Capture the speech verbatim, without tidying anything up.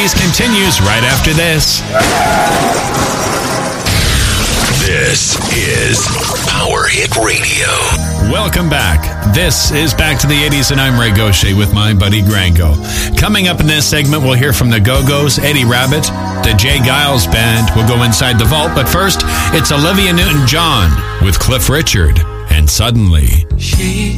eighties continues right after this. This is Power Hit Radio. Welcome back. This is Back to the eighties, and I'm Ray Gaucher with my buddy Grango. Coming up in this segment, we'll hear from the Go-Go's, Eddie Rabbitt, the Jay Giles Band. We'll go inside the vault, but first, it's Olivia Newton-John with Cliff Richard, and Suddenly. She